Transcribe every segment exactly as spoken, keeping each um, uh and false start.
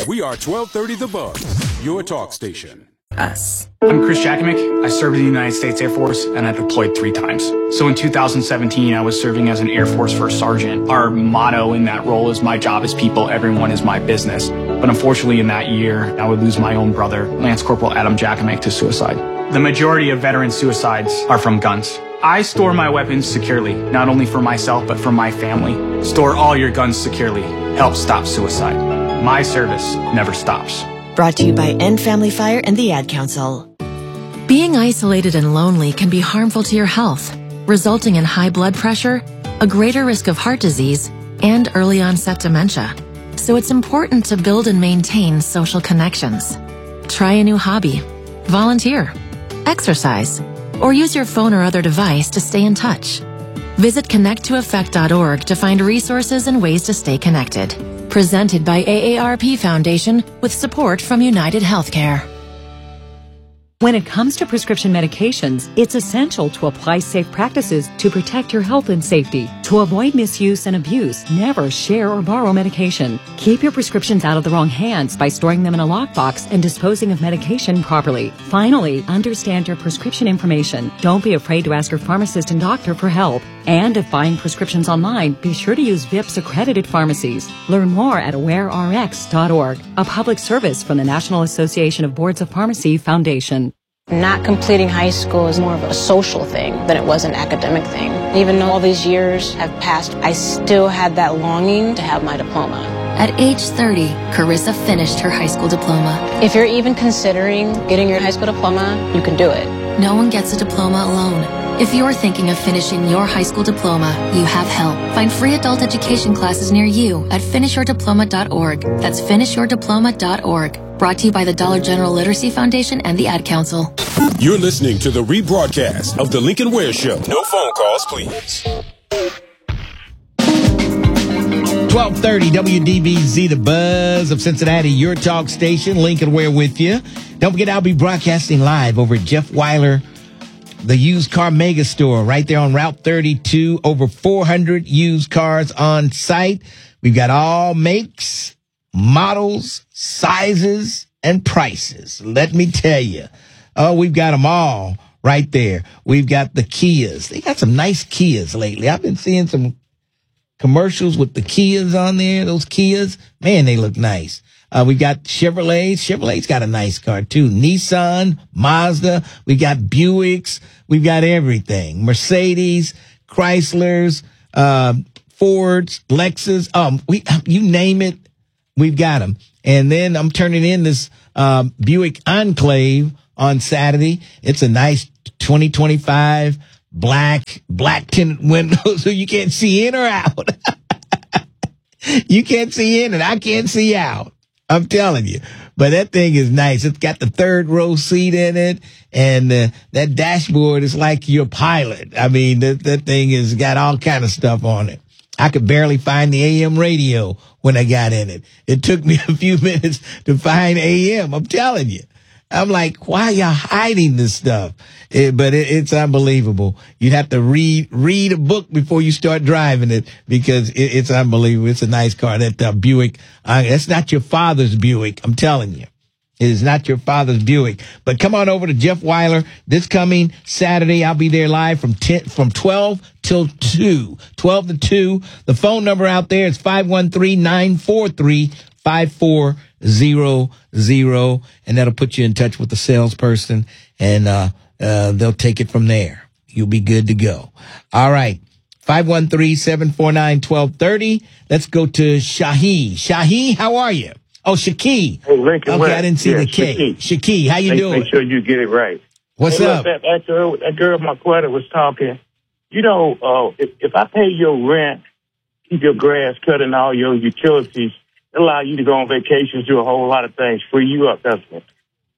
We are twelve thirty The Buzz, your talk station. Us. I'm Chris Jakimick. I served in the United States Air Force, and I deployed three times. So in two thousand seventeen, I was serving as an Air Force First Sergeant. Our motto in that role is, my job is people, everyone is my business. But unfortunately, in that year, I would lose my own brother, Lance Corporal Adam Jakimick, to suicide. The majority of veteran suicides are from guns. I store my weapons securely, not only for myself, but for my family. Store all your guns securely. Help stop suicide. My service never stops. Brought to you by End Family Fire and the Ad Council. Being isolated and lonely can be harmful to your health, resulting in high blood pressure, a greater risk of heart disease, and early onset dementia. So it's important to build and maintain social connections. Try a new hobby, volunteer, exercise, or use your phone or other device to stay in touch. Visit connect to effect dot org to find resources and ways to stay connected. Presented by A A R P Foundation with support from United Healthcare. When it comes to prescription medications, it's essential to apply safe practices to protect your health and safety. To avoid misuse and abuse, never share or borrow medication. Keep your prescriptions out of the wrong hands by storing them in a lockbox and disposing of medication properly. Finally, understand your prescription information. Don't be afraid to ask your pharmacist and doctor for help. And if buying prescriptions online, be sure to use V I P S accredited pharmacies. Learn more at aware R X dot org, a public service from the National Association of Boards of Pharmacy Foundation. Not completing high school is more of a social thing than it was an academic thing. Even though all these years have passed, I still had that longing to have my diploma. At age thirty, Carissa finished her high school diploma. If you're even considering getting your high school diploma, you can do it. No one gets a diploma alone. If you're thinking of finishing your high school diploma, you have help. Find free adult education classes near you at finish your diploma dot org. That's finish your diploma dot org. Brought to you by the Dollar General Literacy Foundation and the Ad Council. You're listening to the rebroadcast of The Lincoln Ware Show. No phone calls, please. twelve thirty W D B Z, the buzz of Cincinnati, your talk station. Lincoln Ware with you. Don't forget, I'll be broadcasting live over at Jeff Weiler, the used car mega store right there on Route thirty-two. Over four hundred used cars on site. We've got all makes, models, sizes, and prices. Let me tell you. Oh, we've got them all right there. We've got the Kias. They got some nice Kias lately. I've been seeing some commercials with the Kias on there. Those Kias, man, they look nice. Uh, we got Chevrolet. Chevrolet's got a nice car too. Nissan, Mazda. We got Buicks. We've got everything. Mercedes, Chryslers, uh, Fords, Lexus. Um, we, you name it, we've got them. And then I'm turning in this, um, Buick Enclave on Saturday. It's a nice twenty twenty-five black, black tinted windows so you can't see in or out. You can't see in and I can't see out. I'm telling you. But that thing is nice. It's got the third row seat in it, and uh, that dashboard is like your pilot. I mean, that, that thing has got all kind of stuff on it. I could barely find the A M radio when I got in it. It took me a few minutes to find A M. I'm telling you. I'm like, why are you hiding this stuff? It, but it, it's unbelievable. You'd have to read read a book before you start driving it because it, it's unbelievable. It's a nice car. That uh, Buick, uh, that's not your father's Buick. I'm telling you. It is not your father's Buick. But come on over to Jeff Weiler this coming Saturday. I'll be there live from ten, from twelve till two. twelve to two. The phone number out there is five one three, nine four three, five four zero zero, and that'll put you in touch with the salesperson, and uh uh they'll take it from there. You'll be good to go. All right. five one three, seven four nine, one two three zero. Let's go to Shahi. Shahi, how are you? Oh, Shaki. Hey, Lincoln. Okay, West. I didn't see yeah, the K. Shaki, how you make, doing? Make sure you get it right. What's hey, up? Look, that, that girl, that girl, my quarter was talking. You know, uh, if, if I pay your rent, keep your grass cut and all your utilities, it allow you to go on vacations, do a whole lot of things, free you up, doesn't it?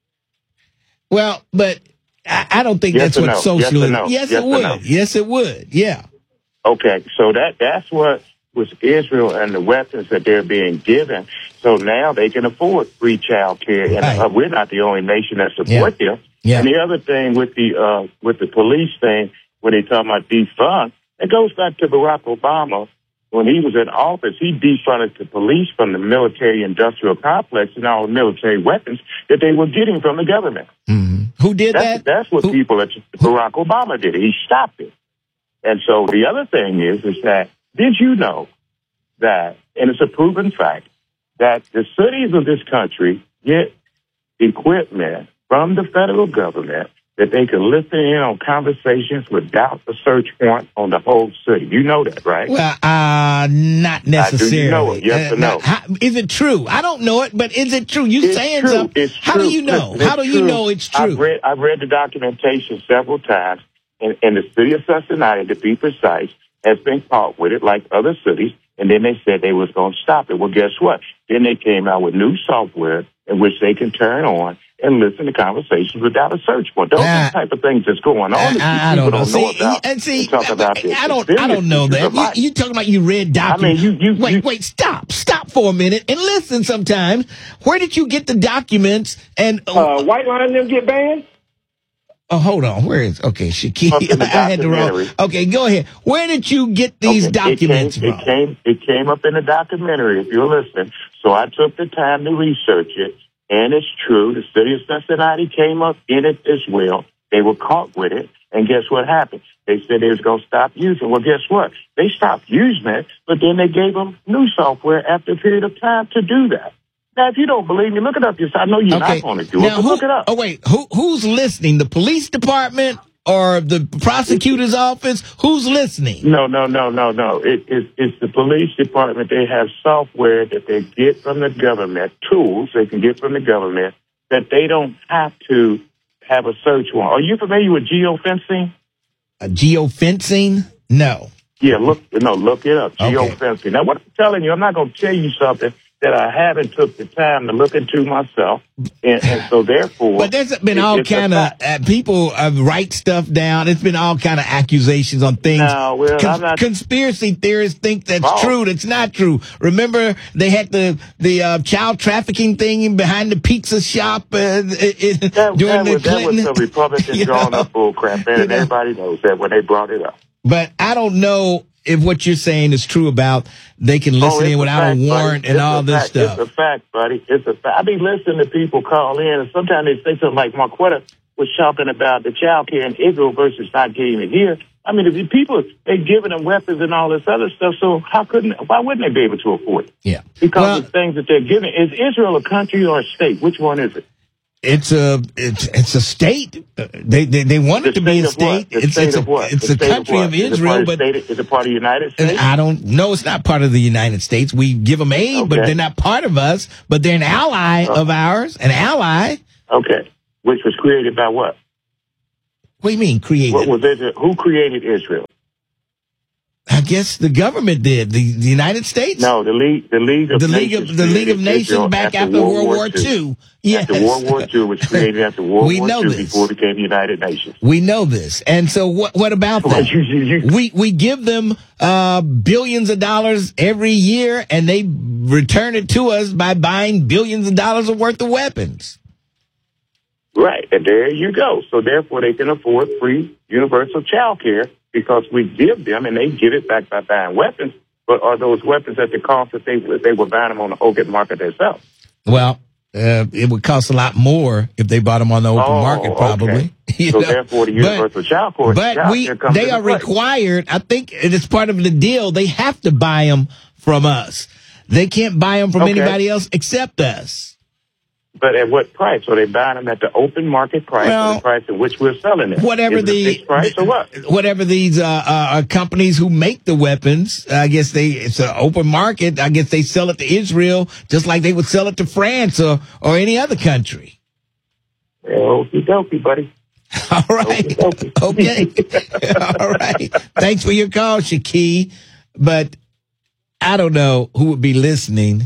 Well, but I, I don't think yes that's what no. socialism. Yes, no. yes, yes it would. No. Yes, it would. Yeah. Okay, so that that's what was Israel and the weapons that they're being given. So now they can afford free child care, and right. uh, we're not the only nation that support yeah. them. Yeah. And the other thing with the uh, with the police thing, when they talk about defund, it goes back to Barack Obama when he was in office, he defunded the police from the military-industrial complex and all the military weapons that they were getting from the government. Mm-hmm. Who did that's, that? That's what Who? people, at Barack Obama did. He stopped it. And so the other thing is, is that, did you know that, and it's a proven fact, that the cities of this country get equipment from the federal government that they can listen in on conversations without a search warrant on the whole city. You know that, right? Well, uh, not necessarily. Uh, do you know it? Yes uh, or no? Not, how, is it true? I don't know it, but is it true? You it's saying true. something? It's how true. do you know? Listen, how do true. you know it's true? I've read, I've read the documentation several times, and, and the city of Cincinnati, to be precise, has been caught with it like other cities, and then they said they was going to stop it. Well, guess what? Then they came out with new software in which they can turn on and listen to conversations without a search warrant. Those uh, are the type of things that's going on that I, I don't know. don't see, know about. And see, and talk about I, I don't, I don't know that. You, you talking about you read documents? I mean, you, you, wait, you, wait, stop, stop for a minute and listen. Sometimes, where did you get the documents? And uh, White Line them get banned? Oh, hold on. Where is okay, Shaquille? I had the wrong. Okay, go ahead. Where did you get these okay, documents it came, from? It came, it came up in the documentary. If you're listening, so I took the time to research it, and it's true. The city of Cincinnati came up in it as well. They were caught with it, and guess what happened? They said they was going to stop using. Well, guess what? They stopped using it, but then they gave them new software after a period of time to do that. Now, if you don't believe me, look it up yourself. I know you're okay. not going to do now, it, but who, look it up. Oh, wait. Who, who's listening? The police department or the prosecutor's office? Who's listening? No, no, no, no, no. It, it, it's the police department. They have software that they get from the government, tools they can get from the government that they don't have to have a search warrant. Are you familiar with geofencing? Uh, geofencing? No. Yeah, look, no, look it up. Okay. Geofencing. Now, what I'm telling you, I'm not going to tell you something that I haven't took the time to look into myself, and, and so therefore. But there's been it, all kind of uh, people uh, write stuff down. It's been all kind of accusations on things. No, well, Con- I'm not, conspiracy theorists think that's oh. true. That's not true. Remember, they had the the uh, child trafficking thing behind the pizza shop uh, it, that, during that the was, Clinton. That was some Republican drawn up bullcrap, and you know? Everybody knows that when they brought it up. But I don't know if what you're saying is true about they can listen oh, in without a, fact, a warrant buddy. and it's all this fact. stuff. It's a fact, buddy. It's a fact. I be listening to people call in, and sometimes they say something like Marquetta was talking about the child care in Israel versus not getting it here. I mean, if the people, they're giving them weapons and all this other stuff, so how couldn't, why wouldn't they be able to afford it? Yeah. Because well, of the things that they're giving. Is Israel a country or a state? Which one is it? It's a it's it's a state. They they, they want it to be a state. It's it's a it's a country of Israel, but is it part of the United States? I don't know. It's not part of the United States. We give them aid, but they're not part of us. But they're an ally of ours, an ally. Okay, which was created by what? What do you mean created? What was it? Who created Israel? I guess the government did. The, the United States. No, the League, the League of the Nations. League of the League of Nations back after, after World War Two. Yes. After World War Two, which was created after World we War know Two this. before it became the United Nations. We know this, and so what? What about that? you, you, you, we we give them uh, billions of dollars every year, and they return it to us by buying billions of dollars of worth of weapons. Right, and there you go. So therefore, they can afford free universal child care because we give them, and they give it back by buying weapons. But are those weapons at the cost that they they were buying them on the open market themselves? Well, uh, it would cost a lot more if they bought them on the open oh, market, probably. Okay. So know? Therefore, the universal but, child care. But child we, care comes they are play. required. I think it's part of the deal. They have to buy them from us. They can't buy them from okay. anybody else except us. But at what price? Are they buying them at the open market price, well, or the price at which we're selling them? Whatever Is it the a fixed price or what? Whatever these uh, uh, companies who make the weapons, I guess they it's an open market. I guess they sell it to Israel just like they would sell it to France or or any other country. Okie dokie, buddy. All right. Okay. All right. Thanks for your call, Shaki. But I don't know who would be listening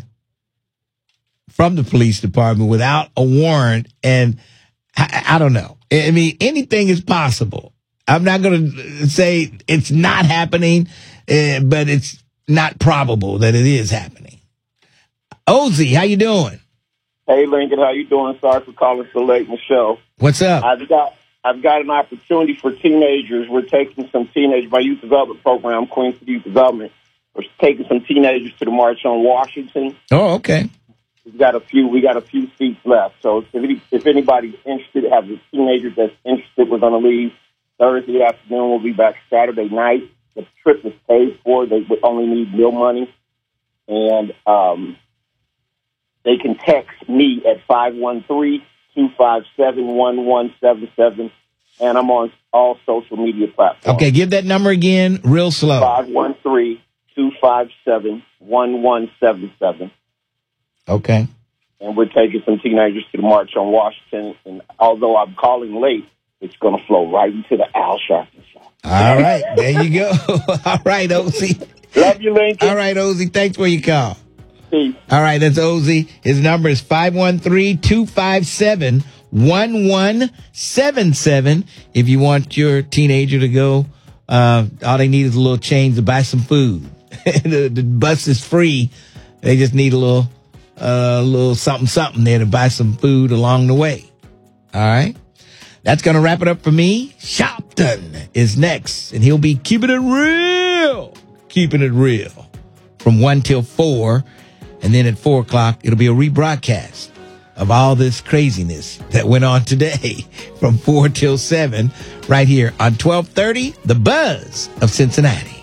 from the police department without a warrant. And I, I don't know. I mean, anything is possible. I'm not going to say it's not happening, uh, but it's not probable that it is happening. Ozzy, how you doing? Hey, Lincoln, how you doing? Sorry for calling so late in the show. What's up? I've got I've got an opportunity for teenagers. We're taking some teenagers, my youth development program, Queen City Youth Development. We're taking some teenagers to the March on Washington. Oh, okay. We've got a few. We got a few seats left. So if, any, if anybody's interested, have a teenager that's interested, we're going to leave Thursday afternoon. We'll be back Saturday night. The trip is paid for. They would only need meal money, and um, they can text me at five one three, two five seven, one one seven seven, and I'm on all social media platforms. Okay, give that number again, real slow. five one three, two five seven, one one seven seven. Okay. And we're taking some teenagers to the March on Washington. And although I'm calling late, it's going to flow right into the Al Sharpton show. All right. There you go. All right, Ozzy. Love you, Lincoln. All right, Ozzy. Thanks for your call. Peace. All right, that's Ozzy. His number is five one three, two five seven, one one seven seven. If you want your teenager to go, uh, all they need is a little change to buy some food. the, the bus is free. They just need a little, uh, little something, something there to buy some food along the way. All right. That's going to wrap it up for me. Sharpton is next, and he'll be keeping it real, keeping it real from one till four. And then at four o'clock, it'll be a rebroadcast of all this craziness that went on today from four till seven right here on twelve thirty, The Buzz of Cincinnati.